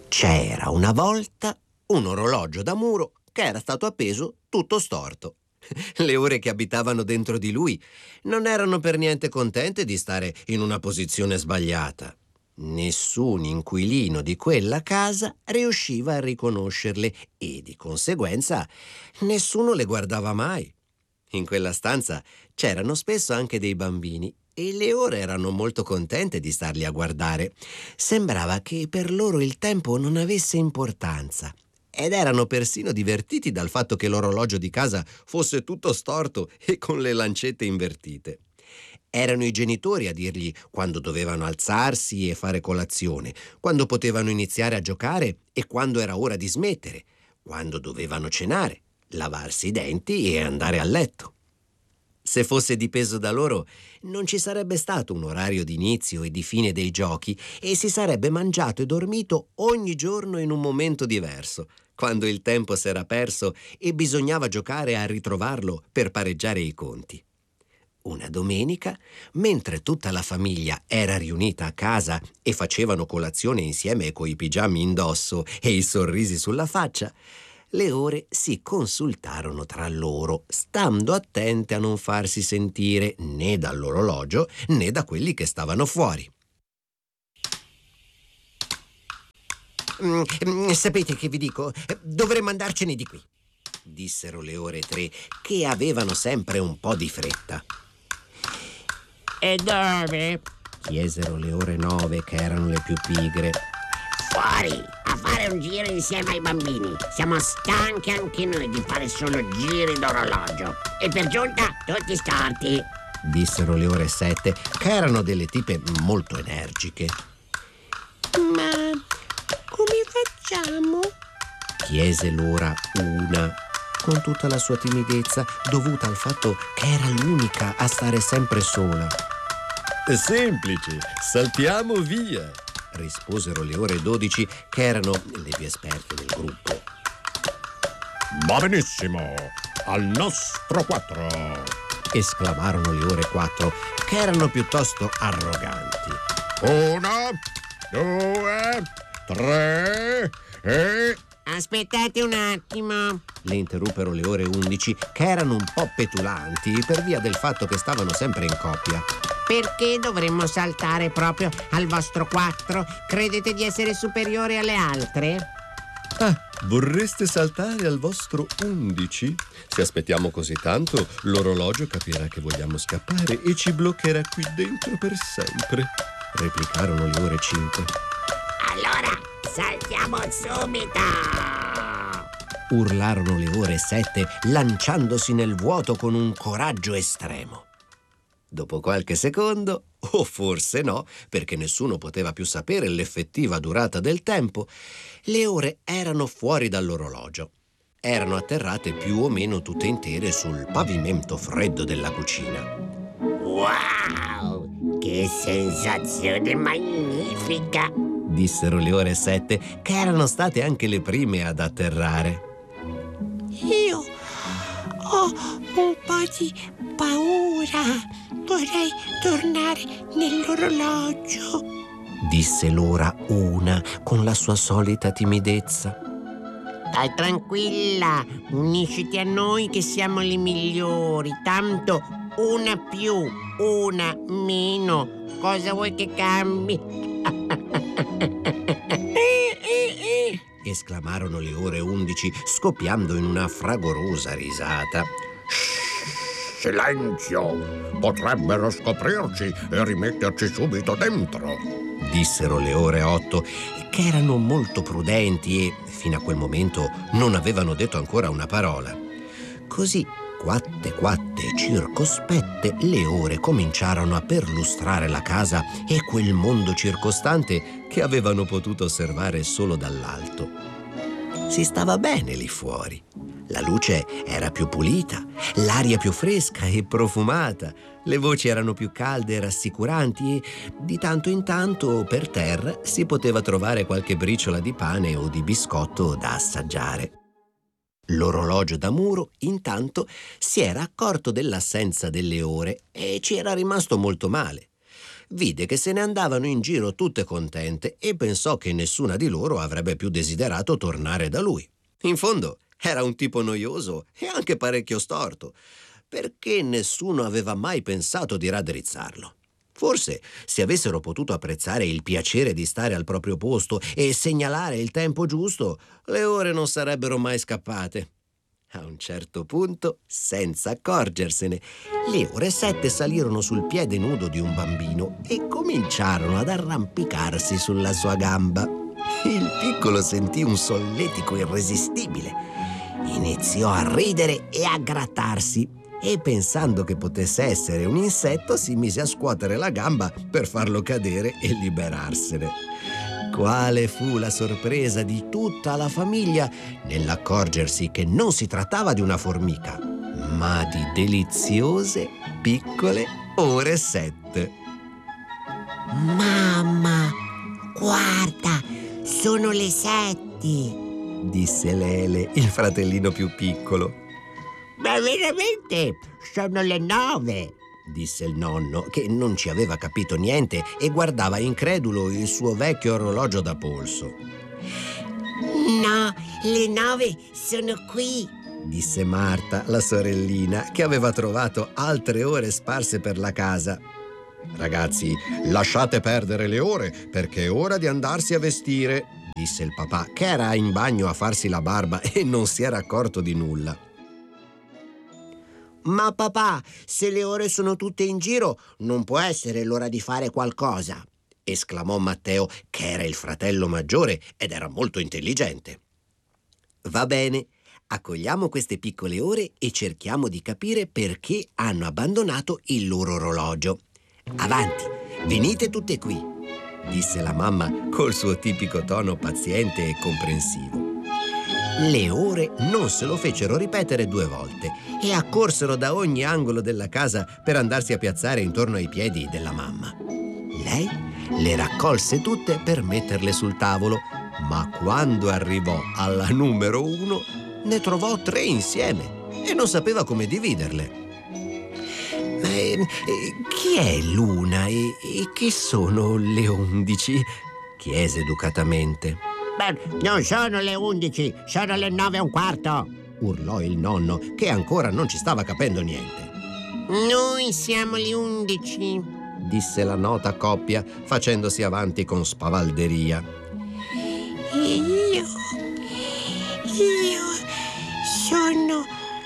C'era una volta un orologio da muro che era stato appeso tutto storto. Le ore che abitavano dentro di lui non erano per niente contente di stare in una posizione sbagliata. Nessun inquilino di quella casa riusciva a riconoscerle e, di conseguenza, nessuno le guardava mai. In quella stanza c'erano spesso anche dei bambini e le ore erano molto contente di starli a guardare. Sembrava che per loro il tempo non avesse importanza. Ed erano persino divertiti dal fatto che l'orologio di casa fosse tutto storto e con le lancette invertite. Erano i genitori a dirgli quando dovevano alzarsi e fare colazione, quando potevano iniziare a giocare e quando era ora di smettere, quando dovevano cenare, lavarsi i denti e andare a letto. Se fosse dipeso da loro, non ci sarebbe stato un orario di inizio e di fine dei giochi e si sarebbe mangiato e dormito ogni giorno in un momento diverso, quando il tempo s'era perso e bisognava giocare a ritrovarlo per pareggiare i conti. Una domenica, mentre tutta la famiglia era riunita a casa e facevano colazione insieme coi pigiami indosso e i sorrisi sulla faccia, le ore si consultarono tra loro, stando attente a non farsi sentire né dall'orologio né da quelli che stavano fuori. Sapete che vi dico? Dovremmo andarcene di qui, dissero le ore 3, che avevano sempre un po' di fretta. E dove? Chiesero le ore 9, che erano le più pigre. Fuori, a fare un giro insieme ai bambini. Siamo stanchi anche noi di fare solo giri d'orologio. E per giunta tutti storti, dissero le ore 7, che erano delle tipe molto energiche. Ma come facciamo? Chiese l'ora 1, con tutta la sua timidezza dovuta al fatto che era l'unica a stare sempre sola. È semplice, saltiamo via, risposero le ore 12, che erano le più esperte del gruppo. Va benissimo, al nostro 4, esclamarono le ore 4, che erano piuttosto arroganti. 1, 2, 3 e... Aspettate un attimo, le interruppero le ore 11, che erano un po' petulanti per via del fatto che stavano sempre in coppia. Perché dovremmo saltare proprio al vostro 4? Credete di essere superiore alle altre? Vorreste saltare al vostro 11? Se aspettiamo così tanto, l'orologio capirà che vogliamo scappare e ci bloccherà qui dentro per sempre, replicarono le ore 5. Allora, saltiamo subito! Urlarono le ore 7, lanciandosi nel vuoto con un coraggio estremo. Dopo qualche secondo, o forse no, perché nessuno poteva più sapere l'effettiva durata del tempo, le ore erano fuori dall'orologio. Erano atterrate più o meno tutte intere sul pavimento freddo della cucina. Wow! Che sensazione magnifica! Dissero le ore 7, che erano state anche le prime ad atterrare. Io ho un po' di paura. Vorrei tornare nell'orologio, disse l'ora 1 con la sua solita timidezza. Stai tranquilla, unisciti a noi che siamo le migliori. Tanto una più, una meno. Cosa vuoi che cambi? Esclamarono le ore 11, scoppiando in una fragorosa risata. Silenzio! Potrebbero scoprirci e rimetterci subito dentro, dissero le ore 8, che erano molto prudenti e, fino a quel momento, non avevano detto ancora una parola. Così, quatte e circospette, le ore cominciarono a perlustrare la casa e quel mondo circostante che avevano potuto osservare solo dall'alto. Si stava bene lì fuori. La luce era più pulita, l'aria più fresca e profumata, le voci erano più calde e rassicuranti e di tanto in tanto per terra si poteva trovare qualche briciola di pane o di biscotto da assaggiare. L'orologio da muro, intanto, si era accorto dell'assenza delle ore e ci era rimasto molto male. vide che se ne andavano in giro tutte contente e pensò che nessuna di loro avrebbe più desiderato tornare da lui. In fondo era un tipo noioso e anche parecchio storto, perché nessuno aveva mai pensato di raddrizzarlo. Forse, se avessero potuto apprezzare il piacere di stare al proprio posto e segnalare il tempo giusto, le ore non sarebbero mai scappate. A un certo punto, senza accorgersene, le ore 7 salirono sul piede nudo di un bambino e cominciarono ad arrampicarsi sulla sua gamba. Il piccolo sentì un solletico irresistibile. Iniziò a ridere e a grattarsi e, pensando che potesse essere un insetto, si mise a scuotere la gamba per farlo cadere e liberarsene. Quale fu la sorpresa di tutta la famiglia nell'accorgersi che non si trattava di una formica, ma di deliziose piccole ore 7. Mamma, guarda, sono le 7. Disse Lele, il fratellino più piccolo. Ma veramente sono le 9. Disse il nonno, che non ci aveva capito niente e guardava incredulo il suo vecchio orologio da polso. No, le 9 sono qui. Disse Marta, la sorellina, che aveva trovato altre ore sparse per la casa. Ragazzi, lasciate perdere le ore, perché è ora di andarsi a vestire, disse il papà, che era in bagno a farsi la barba e non si era accorto di nulla. Ma papà, se le ore sono tutte in giro, non può essere l'ora di fare qualcosa, esclamò Matteo, che era il fratello maggiore ed era molto intelligente. Va bene, accogliamo queste piccole ore e cerchiamo di capire perché hanno abbandonato il loro orologio. Avanti, venite tutte qui, disse la mamma col suo tipico tono paziente e comprensivo. Le ore non se lo fecero ripetere 2 volte e accorsero da ogni angolo della casa per andarsi a piazzare intorno ai piedi della mamma. Lei le raccolse tutte per metterle sul tavolo, ma quando arrivò alla numero 1 ne trovò 3 insieme e non sapeva come dividerle. Chi è l'una e che sono le 11? Chiese educatamente. Beh, non sono le 11, sono le 9:15. Urlò il nonno, che ancora non ci stava capendo niente. Noi siamo le 11, disse la nota coppia, facendosi avanti con spavalderia. Io sono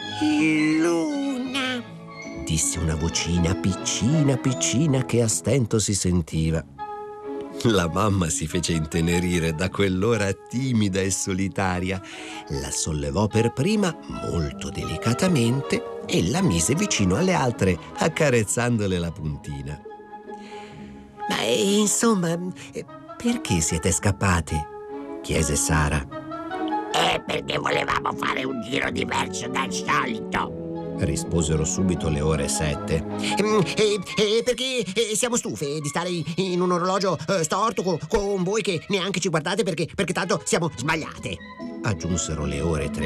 l'una, disse una vocina piccina piccina che a stento si sentiva. La mamma si fece intenerire da quell'ora timida e solitaria, la sollevò per prima molto delicatamente e la mise vicino alle altre, accarezzandole la puntina. Ma insomma, perché siete scappate? Chiese Sara. Perché volevamo fare un giro diverso dal solito. Risposero subito le ore 7. Perché siamo stufe di stare in un orologio storto con voi che neanche ci guardate perché tanto siamo sbagliate. Aggiunsero le ore 3.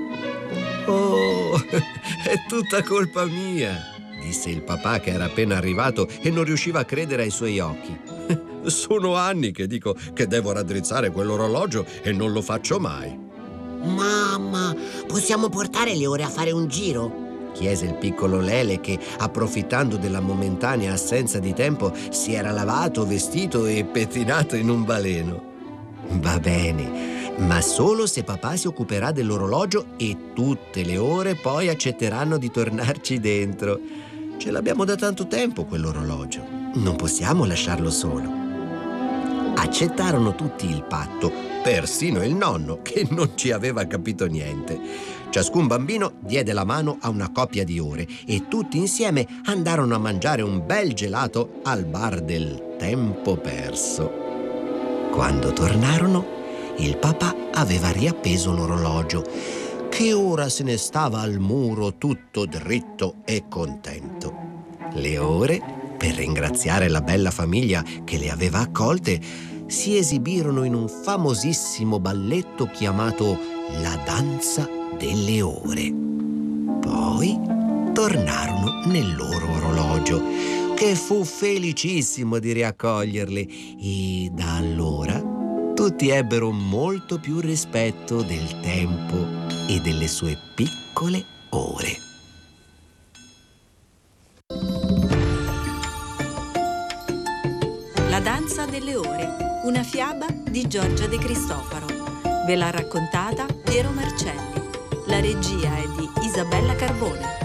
Oh, è tutta colpa mia, disse il papà, che era appena arrivato e non riusciva a credere ai suoi occhi. Sono anni che dico che devo raddrizzare quell'orologio e non lo faccio mai. Mamma, possiamo portare le ore a fare un giro? Chiese il piccolo Lele, che, approfittando della momentanea assenza di tempo, si era lavato, vestito e pettinato in un baleno. Va bene, ma solo se papà si occuperà dell'orologio e tutte le ore poi accetteranno di tornarci dentro. Ce l'abbiamo da tanto tempo quell'orologio, non possiamo lasciarlo solo. Accettarono tutti il patto, persino il nonno, che non ci aveva capito niente. Ciascun bambino diede la mano a una coppia di ore e tutti insieme andarono a mangiare un bel gelato al bar del tempo perso. Quando tornarono, il papà aveva riappeso l'orologio, che ora se ne stava al muro tutto dritto e contento. Le ore, per ringraziare la bella famiglia che le aveva accolte, si esibirono in un famosissimo balletto chiamato La danza delle ore. Poi tornarono nel loro orologio, che e fu felicissimo di riaccoglierli e da allora tutti ebbero molto più rispetto del tempo e delle sue piccole ore. La danza delle ore, una fiaba di Giorgia De Cristofaro. Ve l'ha raccontata Piero Marcelli. La regia è di Isabella Carbone.